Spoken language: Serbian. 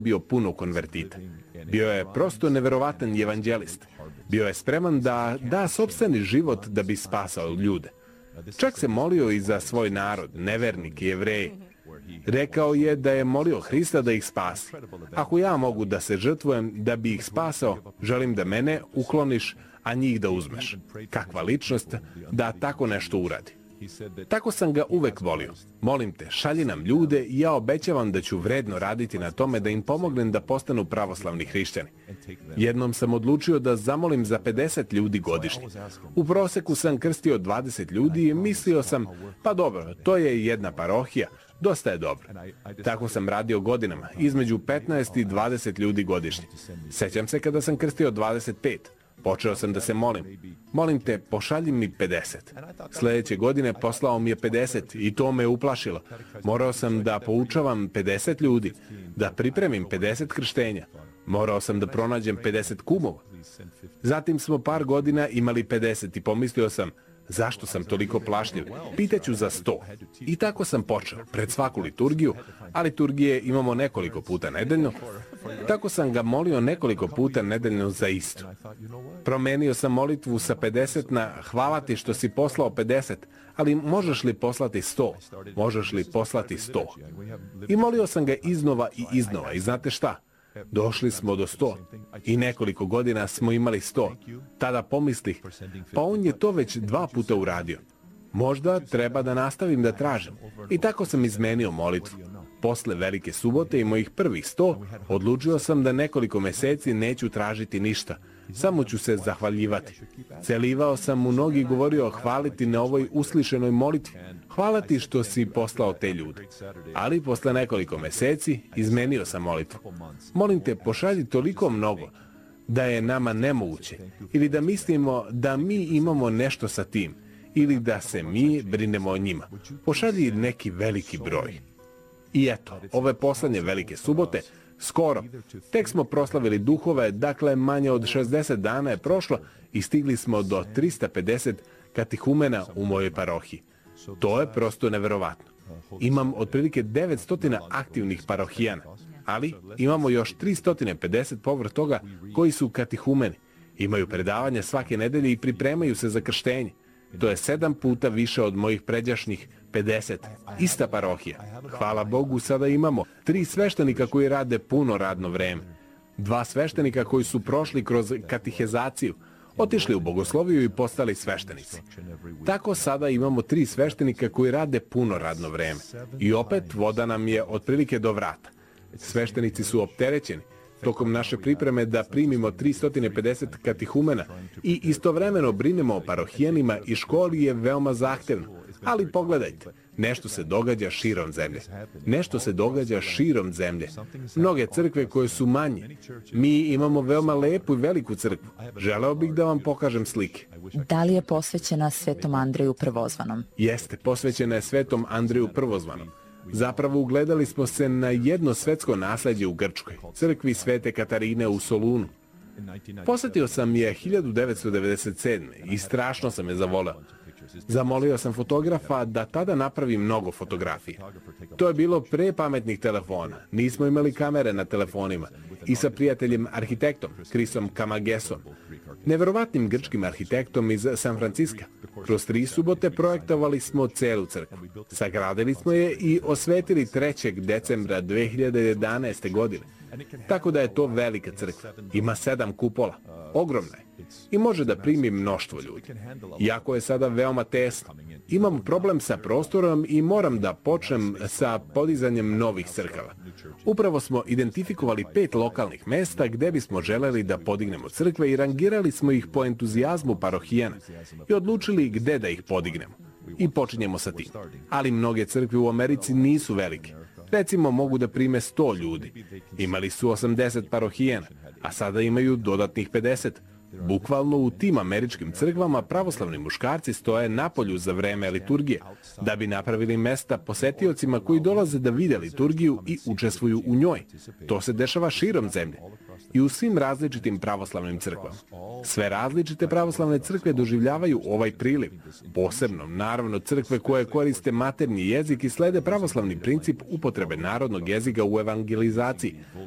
bio puno konvertita. Bio je prosto neverovatan evanđelist. Bio je spreman da da sopstveni život da bi spasao ljude. Čak se molio i za svoj narod, nevernike, Jevreje. Rekao je da je molio Hrista da ih spasi. Ako ja mogu da se žrtvujem da bi ih spasao, želim da mene ukloniš, a njih da uzmeš. Kakva ličnost da tako nešto uradi. Tako sam ga uvek volio. Molim te, šalji nam ljude i ja obećavam da ću vredno raditi na tome da im pomognem da postanu pravoslavni hrišćani. Jednom sam odlučio da zamolim za 50 ljudi godišnje. U proseku sam krstio 20 ljudi i mislio sam, pa dobro, to je jedna parohija, dosta je dobro. Tako sam radio godinama, između 15 i 20 ljudi godišnje. Sećam se kada sam krstio 25. Počeo sam da se molim. Molim te, pošalji mi 50. Sljedeće godine poslao mi je 50 i to me uplašilo. Morao sam da poučavam 50 ljudi, da pripremim 50 krštenja. Morao sam da pronađem 50 kumova. Zatim smo par godina imali 50 i pomislio sam, zašto sam toliko plašljiv? Pitaću za 100. I tako sam počeo, pred svaku liturgiju, a liturgije imamo nekoliko puta nedeljno. Tako sam ga molio nekoliko puta nedeljno za isto. Promenio sam molitvu sa 50 na hvala ti što si poslao 50, ali možeš li poslati 100? Možeš li poslati 100? I molio sam ga iznova i iznova. I znate šta? Došli smo do 100 i nekoliko godina smo imali 100. Tada pomislih, pa on je to već 2 puta uradio. Možda treba da nastavim da tražim. I tako sam izmenio molitvu. Posle Velike subote i mojih prvih 100, odlučio sam da nekoliko meseci neću tražiti ništa. Samo ću se zahvaljivati. Celivao sam mu nogi i govorio hvaliti na ovoj uslišenoj molitvi. Hvala ti što si poslao te ljude. Ali posle nekoliko meseci izmenio sam molitvu. Molim te, pošalji toliko mnogo da je nama nemoguće. Ili da mislimo da mi imamo nešto sa tim. Ili da se mi brinemo o njima. Pošalji neki veliki broj. I eto, ove poslednje Velike subote, skoro, tek smo proslavili duhove, dakle manje od 60 dana je prošlo i stigli smo do 350 katihumena u mojoj parohiji. To je prosto neverovatno. Imam otprilike 900 aktivnih parohijana, ali imamo još 350 povrh toga koji su katihumeni. Imaju predavanja svake nedelje i pripremaju se za krštenje. To je 7 puta više od mojih pređašnjih 50. Ista parohija. Hvala Bogu, sada imamo 3 sveštenika koji rade puno radno vreme. 2 sveštenika koji su prošli kroz katehizaciju, otišli u bogosloviju i postali sveštenici. Tako sada imamo 3 sveštenika koji rade puno radno vreme. I opet voda nam je otprilike do vrata. Sveštenici su opterećeni. Tokom naše pripreme da primimo 350 katihumena i istovremeno brinemo o parohijanima i školi je veoma zahtevno. Ali pogledajte, nešto se događa širom zemlje. Nešto se događa širom zemlje. Mnoge crkve koje su manje. Mi imamo veoma lepu i veliku crkvu. Želeo bih da vam pokažem slike. Da li je posvećena Svetom Andreju Prvozvanom? Jeste, posvećena je Svetom Andreju Prvozvanom. Zapravo ugledali smo se na jedno svetsko nasleđe u Grčkoj, crkvi Svete Katarine u Solunu. Posetio sam je 1997. i strašno sam je zavoleo. Zamolio sam fotografa da tada napravi mnogo fotografija. To je bilo pre pametnih telefona. Nismo imali kamere na telefonima. I sa prijateljem arhitektom, Krisom Kamagesom, neverovatnim grčkim arhitektom iz San Franciska. Kroz 3 subote projektovali smo celu crkvu. Sagradili smo je i osvetili 3. decembra 2011. godine. Tako da je to velika crkva. Ima 7 kupola. Ogromna je. I može da primi mnoštvo ljudi. Iako je sada veoma tesno. Imam problem sa prostorom i moram da počnem sa podizanjem novih crkava. Upravo smo identifikovali 5 lokalnih mesta gde bismo želeli da podignemo crkve i rangirali smo ih po entuzijazmu parohijana i odlučili gde da ih podignemo. I počinjemo sa tim. Ali mnoge crkve u Americi nisu velike. Recimo mogu da prime 100 ljudi. Imali su 80 parohijana, a sada imaju dodatnih 50. Bukvalno u tim američkim crkvama pravoslavni muškarci stoje napolju za vreme liturgije, da bi napravili mesta posetiocima koji dolaze da vide liturgiju i učestvuju u njoj. To se dešava širom zemlje i u svim različitim pravoslavnim crkvama. Sve različite pravoslavne crkve doživljavaju ovaj priliv. Posebno, naravno, crkve koje koriste maternji jezik i slede pravoslavni princip upotrebe narodnog jezika u evangelizaciji.